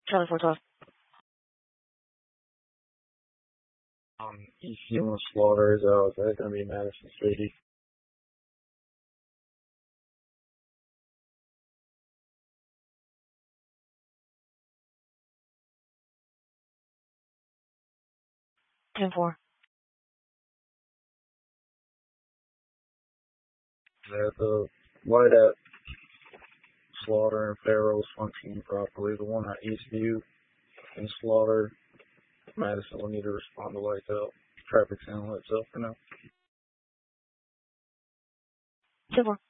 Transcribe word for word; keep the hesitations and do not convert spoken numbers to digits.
Charlie four twelve. Um, Eastview and Slaughter is out. That's going to be Madison City. ten four. That the light at Slaughter and Farrell's functioning properly. The one at Eastview and Slaughter, Madison will need to respond to lights out. Traffic sound lights out for now. ten four.